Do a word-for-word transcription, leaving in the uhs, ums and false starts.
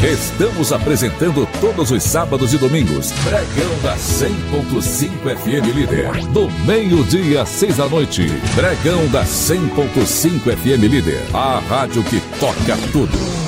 Estamos apresentando todos os sábados e domingos Pregão da cem ponto cinco F M Líder. Do meio-dia às seis da noite. Pregão da cem ponto cinco F M Líder. A rádio que toca tudo.